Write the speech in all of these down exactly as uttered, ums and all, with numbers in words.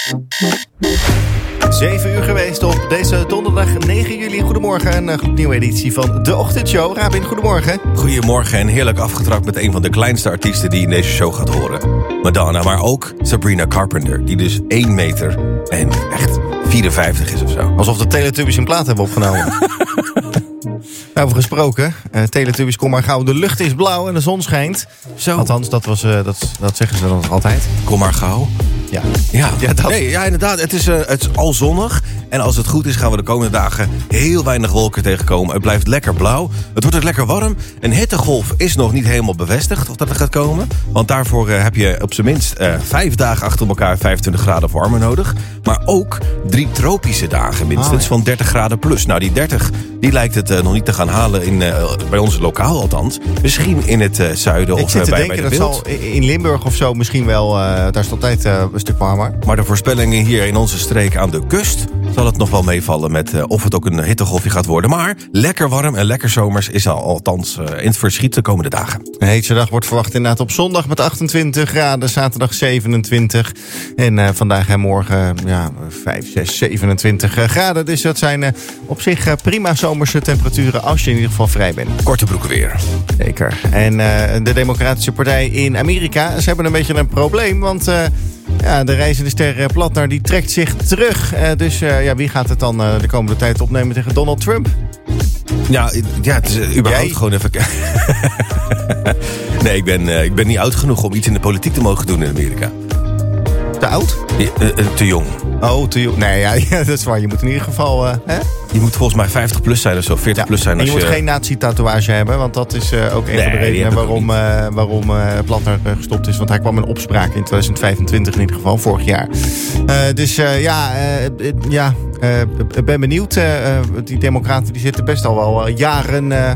Zeven uur geweest op deze donderdag negen juli. Goedemorgen, een nieuwe editie van De Ochtendshow. Rabin, goedemorgen. Goedemorgen en heerlijk afgetrapt met een van de kleinste artiesten die in deze show gaat horen. Madonna, maar ook Sabrina Carpenter, die dus één meter en echt vierenvijftig is of zo. Alsof de Teletubbies een plaat hebben opgenomen. Over gesproken, uh, Teletubbies, kom maar gauw. De lucht is blauw en de zon schijnt. Zo. Althans, dat, was, uh, dat, dat zeggen ze dan altijd. Kom maar gauw. Ja, ja. ja, dat. Nee, ja inderdaad. Het is, uh, het is al zonnig. En als het goed is gaan we de komende dagen heel weinig wolken tegenkomen. Het blijft lekker blauw. Het wordt ook lekker warm. Een hittegolf is nog niet helemaal bevestigd of dat er gaat komen. Want daarvoor uh, heb je op zijn minst uh, vijf dagen achter elkaar vijfentwintig graden warmer nodig. Maar ook drie tropische dagen minstens oh, ja. van dertig graden plus. Nou, die dertig die lijkt het uh, nog niet te gaan halen in, uh, bij ons lokaal althans. Misschien in het uh, zuiden Ik of zit te uh, bij, denken, bij de dat beeld. zal in Limburg of zo misschien wel, uh, daar is het altijd uh, een stuk warmer. Maar de voorspellingen hier in onze streek aan de kust zal het nog wel meevallen met uh, of het ook een hittegolfje gaat worden. Maar lekker warm en lekker zomers is al, althans uh, in het verschiet de komende dagen. Een heetse dag wordt verwacht inderdaad op zondag met achtentwintig graden, zaterdag zevenentwintig. En uh, vandaag en morgen ja, vijf, zes, zevenentwintig graden. Dus dat zijn uh, op zich uh, prima zomerse temperaturen als je in ieder geval vrij bent. Korte broeken weer. Zeker. En uh, de Democratische Partij in Amerika, ze hebben een beetje een probleem, want Uh, Ja, de reizende ster Platner die trekt zich terug. Uh, dus uh, ja, wie gaat het dan uh, de komende tijd opnemen tegen Donald Trump? Ja, ja het is uh, überhaupt Jij? gewoon even... nee, ik ben, uh, ik ben niet oud genoeg om iets in de politiek te mogen doen in Amerika. Te oud? Ja, uh, uh, te jong. Oh, te jong. Nee, ja, ja, dat is waar. Je moet in ieder geval... Uh, hè? Je moet volgens mij vijftig plus zijn of zo, veertig Ja, plus zijn. En je als moet je... geen nazi-tatoeage hebben, want dat is uh, ook een Nee, van de die redenen heb ik waarom, uh, waarom uh, Platner uh, gestopt is. Want hij kwam in opspraak in twintig vijfentwintig in ieder geval, vorig jaar. Uh, dus uh, ja, uh, uh, ja uh, ik ben benieuwd. Uh, die democraten die zitten best al wel uh, jaren Uh,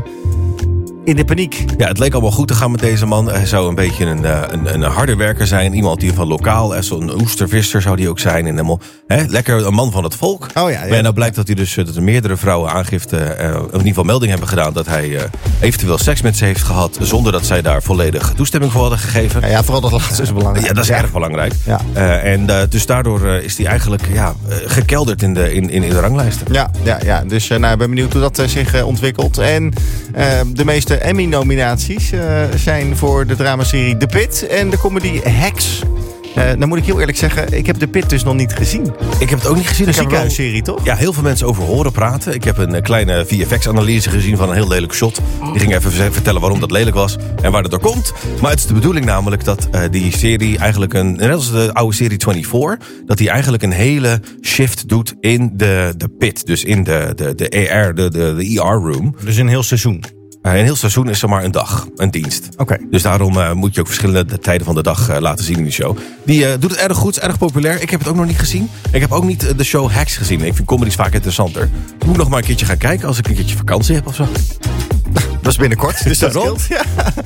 in de paniek. Ja, het leek allemaal goed te gaan met deze man. Hij zou een beetje een, een, een harde werker zijn. Iemand die van lokaal, zo'n oestervisser zou die ook zijn. En helemaal, hè, lekker een man van het volk. Oh ja, ja. Maar nou blijkt dat hij dus dat er meerdere vrouwen aangifte, uh, in ieder geval melding hebben gedaan dat hij uh, eventueel seks met ze heeft gehad zonder dat zij daar volledig toestemming voor hadden gegeven. Ja, ja vooral dat laatste is belangrijk. Ja, dat is ja. erg belangrijk. Ja. Uh, en uh, dus daardoor uh, is hij eigenlijk ja, uh, gekelderd in de, in, in, in de ranglijsten. Ja, ja, ja. Dus uh, nou, ik ben benieuwd hoe dat uh, zich uh, ontwikkelt. En uh, de meeste Emmy-nominaties Uh, zijn voor de dramaserie The Pit en de comedy Hacks. Uh, nou moet ik heel eerlijk zeggen, ik heb The Pit dus nog niet gezien. Ik heb het ook niet gezien. Een ziekenhuisserie, toch? Ja, heel veel mensen over horen praten. Ik heb een kleine V F X-analyse gezien van een heel lelijk shot. Die ging even vertellen waarom dat lelijk was en waar dat door komt. Maar het is de bedoeling namelijk dat uh, die serie eigenlijk een, net als de oude serie vierentwintig, dat die eigenlijk een hele shift doet in de, de pit. Dus in de, de, de E R, de, de, de E R-room. Dus een heel seizoen. Uh, een heel seizoen is zomaar een dag, een dienst. Oké. Okay. Dus daarom uh, moet je ook verschillende tijden van de dag uh, laten zien in die show. Die uh, doet het erg goed, is erg populair. Ik heb het ook nog niet gezien. Ik heb ook niet uh, de show Hacks gezien. Ik vind comedies vaak interessanter. Ik moet nog maar een keertje gaan kijken als ik een keertje vakantie heb of zo. Dat is binnenkort, dus dat scheelt. Ja.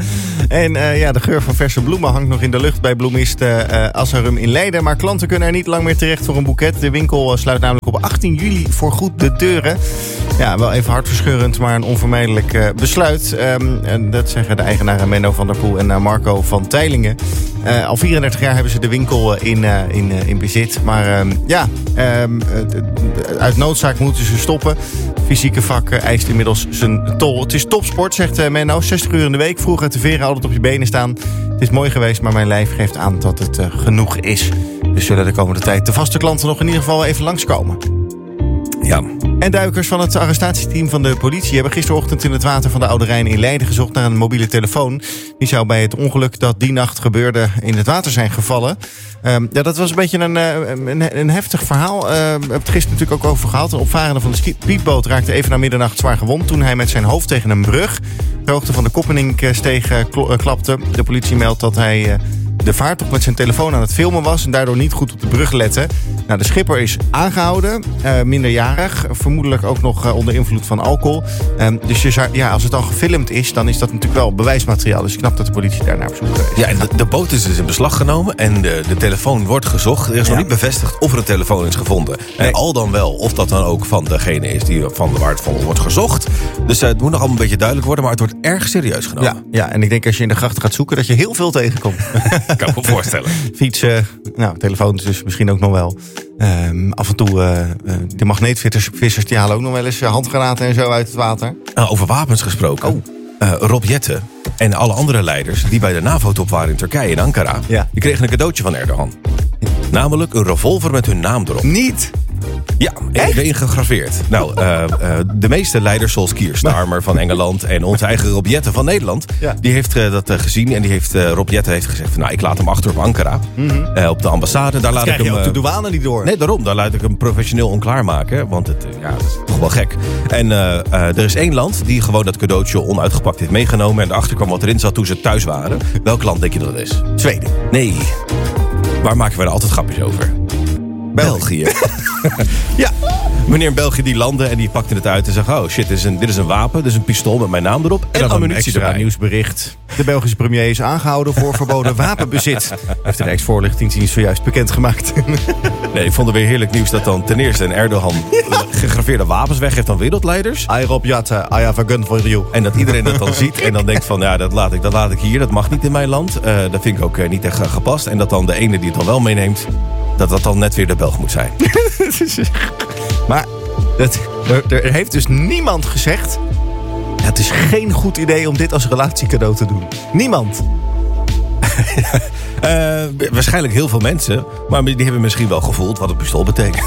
En uh, ja, de geur van verse bloemen hangt nog in de lucht bij bloemist uh, Assarum in Leiden. Maar klanten kunnen er niet lang meer terecht voor een boeket. De winkel uh, sluit namelijk op achttien juli voor goed de deuren. Ja, wel even hartverscheurend, maar een onvermijdelijk uh, besluit. Um, en dat zeggen de eigenaren Menno van der Poel en uh, Marco van Teylingen. Uh, al vierendertig jaar hebben ze de winkel uh, in, uh, in, uh, in bezit. Maar um, ja, um, uh, uit noodzaak moeten ze stoppen. Fysieke vak uh, eist inmiddels zijn tol. Het is topsport, zegt uh, Menno. zestig uur in de week, vroeg uit de veren, altijd op je benen staan. Het is mooi geweest, maar mijn lijf geeft aan dat het uh, genoeg is. Dus zullen de komende tijd de vaste klanten nog in ieder geval even langskomen. Ja. En duikers van het arrestatieteam van de politie hebben gisterochtend in het water van de Oude Rijn in Leiden gezocht naar een mobiele telefoon. Die zou bij het ongeluk dat die nacht gebeurde in het water zijn gevallen. Um, ja, dat was een beetje een, een, een heftig verhaal. Uh, we hebben het gisteren natuurlijk ook over gehad. Een opvarende van de speedboot raakte even na middernacht zwaar gewond toen hij met zijn hoofd tegen een brug de hoogte van de Koppeningsteeg uh, klapte. De politie meldt dat hij uh, de vaartocht met zijn telefoon aan het filmen was en daardoor niet goed op de brug lette. Nou, de schipper is aangehouden, uh, minderjarig, vermoedelijk ook nog uh, onder invloed van alcohol. Um, dus je zou, ja, als het al gefilmd is, dan is dat natuurlijk wel bewijsmateriaal. Dus ik snap dat de politie daar naar op zoek is. Ja, en de, de boot is dus in beslag genomen en de, de telefoon wordt gezocht. Er is ja. nog niet bevestigd of er een telefoon is gevonden. Nee. En al dan wel of dat dan ook van degene is die van waar het van wordt gezocht. Dus uh, het moet nog allemaal een beetje duidelijk worden, maar het wordt erg serieus genomen. Ja, ja, en ik denk als je in de gracht gaat zoeken dat je heel veel tegenkomt. kan ik me voorstellen. Fietsen, nou, telefoons dus misschien ook nog wel. Um, af en toe, uh, uh, de magneetvissers vissers, die halen ook nog wel eens handgranaten en zo uit het water. Nou, over wapens gesproken. Oh. Uh, Rob Jetten en alle andere leiders die bij de NAVO-top waren in Turkije, in Ankara... Ja. die kregen een cadeautje van Erdogan. Namelijk een revolver met hun naam erop. Niet? Ja, erin gegraveerd. Nou, uh, uh, de meeste leiders zoals Keir Starmer van Engeland en onze eigen Rob Jetten van Nederland... Ja. die heeft uh, dat uh, gezien en die heeft, uh, Rob Jetten heeft gezegd... Van, nou, ik laat hem achter op Ankara, mm-hmm. uh, op de ambassade. Daar laat krijg ik je hem, ook uh, de douane niet door. Nee, daarom. Daar laat ik hem professioneel onklaarmaken. Want het, uh, ja, dat is toch wel gek. En uh, uh, er is één land die gewoon dat cadeautje onuitgepakt heeft meegenomen... en erachter kwam wat erin zat toen ze thuis waren. Welk land denk je dat het is? Zweden. Nee. Waar maken we er altijd grapjes over? België. België. Ja. Meneer in België die landde en die pakte het uit en zegt... oh shit, dit is een, dit is een wapen, dit is een pistool met mijn naam erop. En, en ammunitie erbij. erbij. Nieuwsbericht. De Belgische premier is aangehouden voor verboden wapenbezit. Heeft de Rijksvoorlichtingsdienst zojuist bekendgemaakt. Nee, ik vond het weer heerlijk nieuws dat dan ten eerste een Erdogan... Ja. gegraveerde wapens weggeeft aan wereldleiders. I Rob Jetten, I have a gun for you. En dat iedereen dat dan ziet en dan denkt van... ja, dat laat ik, dat laat ik hier, dat mag niet in mijn land. Uh, dat vind ik ook uh, niet echt uh, gepast. En dat dan de ene die het dan wel meeneemt... dat dat dan net weer de Belg moet zijn. Maar het, er, er heeft dus niemand gezegd... Ja, het is geen goed idee om dit als relatiecadeau te doen. Niemand. uh, waarschijnlijk heel veel mensen. Maar die hebben misschien wel gevoeld wat het pistool betekent.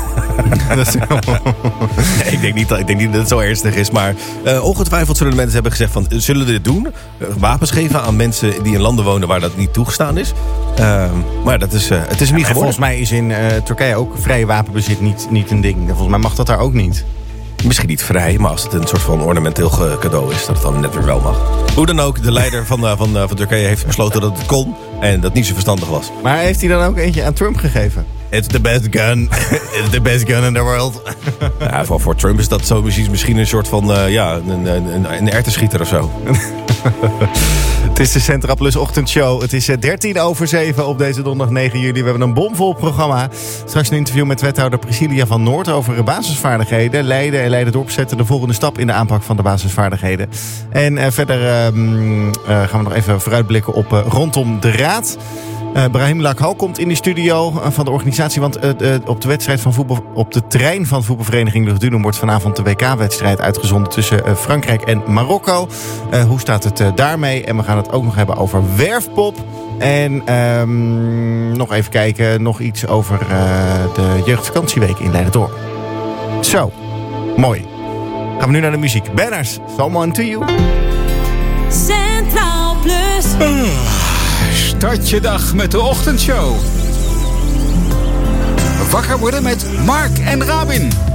Nee, ik, denk niet, ik denk niet dat het zo ernstig is. Maar uh, ongetwijfeld zullen de mensen hebben gezegd van... zullen we dit doen? Uh, wapens geven aan mensen die in landen wonen waar dat niet toegestaan is. Uh, maar dat is, uh, het is hem niet ja, geworden. Volgens mij is in uh, Turkije ook vrij wapenbezit niet, niet een ding. Volgens mij mag dat daar ook niet. Misschien niet vrij, maar als het een soort van ornamenteel cadeau is... dat het dan net weer wel mag. Hoe dan ook, de leider van, uh, van, uh, van Turkije heeft besloten dat het kon... en dat het niet zo verstandig was. Maar heeft hij dan ook eentje aan Trump gegeven? It's the best gun. It's the best gun in the world. Ja, voor, voor Trump is dat zo misschien een soort van... Uh, ja, een, een, een erwtenschieter of zo. Het is de Centra Plus ochtendshow. Het is dertien over zeven op deze donderdag negen juli. We hebben een bomvol programma. Straks een interview met wethouder Priscilla van Noord over basisvaardigheden. Leiden en Leiden-Dorp zetten de volgende stap in de aanpak van de basisvaardigheden. En uh, verder um, uh, gaan we nog even vooruitblikken op uh, rondom de Raad. Uh, Brahim Lakhal komt in de studio uh, van de organisatie. Want uh, uh, op de wedstrijd van voetbal, op de terrein van voetbalvereniging Luchtdunum wordt vanavond de W K-wedstrijd uitgezonden tussen uh, Frankrijk en Marokko. Uh, hoe staat het uh, daarmee? En we gaan het ook nog hebben over werfpop. En um, nog even kijken, nog iets over uh, de jeugdvakantieweek in Leiden-Dorp. Zo, mooi. Gaan we nu naar de muziek. Banners, Someone to You. Centraal Plus. Uh. Start je dag met de ochtendshow. Wakker worden met Mark en Rabin.